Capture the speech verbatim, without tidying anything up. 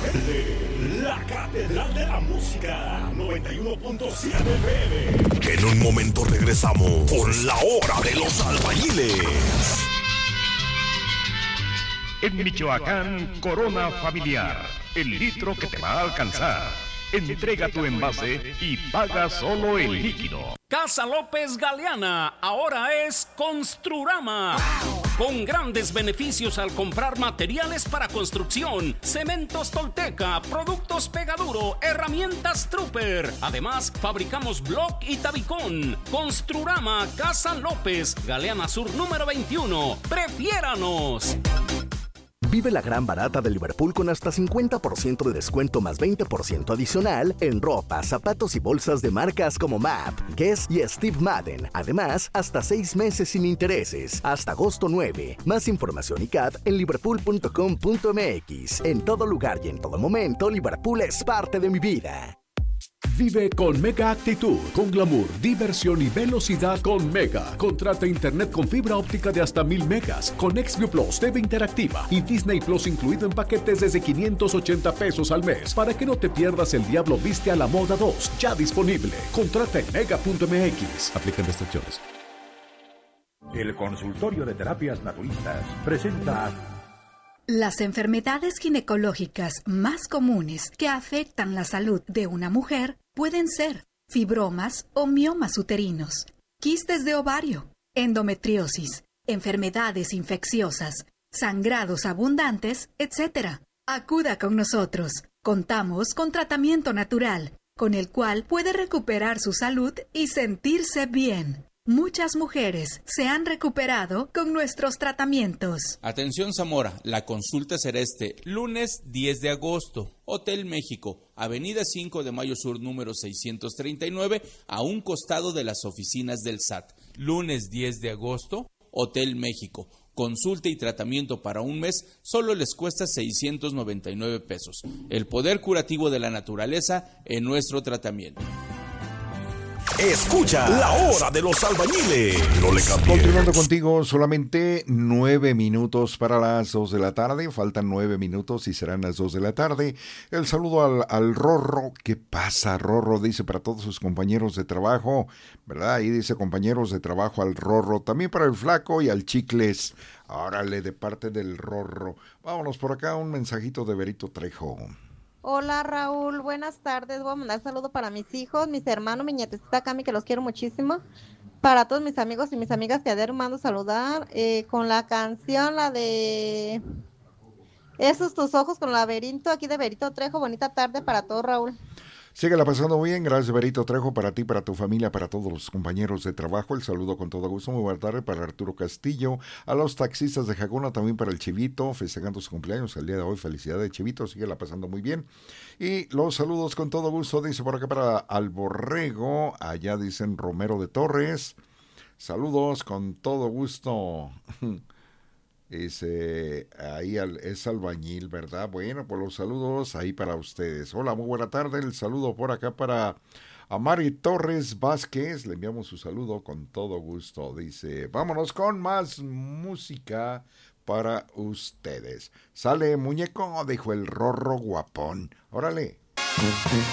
Verde, la catedral de la música, noventa y uno punto siete F M. En un momento regresamos con la hora de los albañiles. En Michoacán, Corona Familiar, el litro que te va a alcanzar. Entrega tu envase y paga solo el líquido. Casa López Galeana, ahora es Construrama. Con grandes beneficios al comprar materiales para construcción, cementos Tolteca, productos Pegaduro, herramientas Trooper. Además, fabricamos bloc y tabicón. Construrama, Casa López, Galeana Sur número veintiuno. ¡Prefiéranos! Vive la gran barata de Liverpool con hasta cincuenta por ciento de descuento más veinte por ciento adicional en ropa, zapatos y bolsas de marcas como M A P, Guess y Steve Madden. Además, hasta seis meses sin intereses, hasta agosto nueve. Más información y C A D en liverpool punto com punto m x. En todo lugar y en todo momento, Liverpool es parte de mi vida. Vive con Mega Actitud, con glamour, diversión y velocidad con Mega. Contrata internet con fibra óptica de hasta mil megas, con XView Plus, T V interactiva y Disney Plus incluido en paquetes desde quinientos ochenta pesos al mes. Para que no te pierdas El Diablo Viste a la Moda dos, ya disponible. Contrata en mega punto m x. Aplican restricciones. El Consultorio de Terapias Naturistas presenta... Las enfermedades ginecológicas más comunes que afectan la salud de una mujer pueden ser fibromas o miomas uterinos, quistes de ovario, endometriosis, enfermedades infecciosas, sangrados abundantes, etcétera. Acuda con nosotros. Contamos con tratamiento natural, con el cual puede recuperar su salud y sentirse bien. Muchas mujeres se han recuperado con nuestros tratamientos. Atención Zamora, la consulta será este lunes diez de agosto. Hotel México, Avenida cinco de Mayo Sur número seiscientos treinta y nueve, a un costado de las oficinas del S A T. Lunes diez de agosto, Hotel México. Consulta y tratamiento para un mes solo les cuesta seiscientos noventa y nueve pesos. El poder curativo de la naturaleza en nuestro tratamiento. Escucha la hora de los albañiles. No le cambies. Continuando contigo, solamente nueve minutos para las dos de la tarde. Faltan nueve minutos y serán las dos de la tarde. El saludo al, al Rorro. ¿Qué pasa, Rorro? Dice para todos sus compañeros de trabajo, ¿verdad? Ahí dice compañeros de trabajo al Rorro. También para el Flaco y al Chicles. Órale, de parte del Rorro. Vámonos por acá, un mensajito de Berito Trejo. Hola Raúl, buenas tardes, voy a mandar saludo para mis hijos, mis hermanos, mi nietecita Cami, que los quiero muchísimo, para todos mis amigos y mis amigas que ayer mando saludar, eh, con la canción, la de Esos tus ojos con laberinto, aquí de Berito Trejo. Bonita tarde para todos, Raúl. Síguela pasando bien, gracias Berito Trejo, para ti, para tu familia, para todos los compañeros de trabajo, el saludo con todo gusto, muy buena tarde para Arturo Castillo, a los taxistas de Jacona, también para el Chivito, festejando su cumpleaños el día de hoy, felicidades Chivito, síguela pasando muy bien, y los saludos con todo gusto, dice por acá para Alborrego, allá dicen Romero de Torres, saludos con todo gusto. Dice, ahí al, es albañil, ¿verdad? Bueno, pues los saludos ahí para ustedes. Hola, muy buena tarde. El saludo por acá para Amari Torres Vázquez. Le enviamos su saludo con todo gusto. Dice, vámonos con más música para ustedes. Sale muñeco, dijo el Rorro guapón. Órale.